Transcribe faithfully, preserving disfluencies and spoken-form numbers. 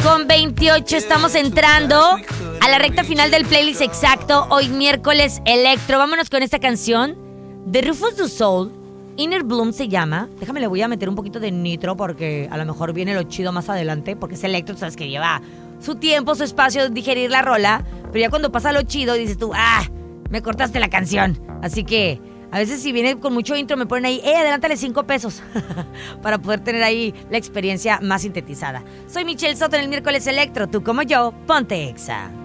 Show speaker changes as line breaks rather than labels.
con veintiocho. Estamos entrando a la recta final del playlist exacto. Hoy miércoles electro. Vámonos con esta canción de Rufus Du Sol. Inner Bloom se llama. Déjame, le voy a meter un poquito de nitro porque a lo mejor viene lo chido más adelante. Porque es electro, sabes que lleva su tiempo, su espacio de digerir la rola. Pero ya cuando pasa lo chido dices tú, ah, me cortaste la canción. Así que a veces si viene con mucho intro me ponen ahí, eh, adelántale cinco pesos para poder tener ahí la experiencia más sintetizada. Soy Michelle Soto en el miércoles electro. Tú como yo, ponte Exa.